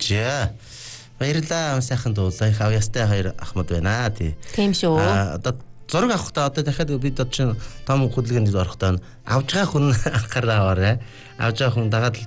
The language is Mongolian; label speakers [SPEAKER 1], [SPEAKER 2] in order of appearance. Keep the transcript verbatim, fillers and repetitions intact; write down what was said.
[SPEAKER 1] За. Баярлалаа сайхан дуулаа. Их авьяастай хоёр ахмад байна тий.
[SPEAKER 2] Тийм шүү.
[SPEAKER 1] Аа одоо зураг авахдаа одоо дахиад бид одоо чинь том хөдөлгөөнд орохдоо авж байгаа хүн анхаараа аваарай. Авж байгаа хүн дагаад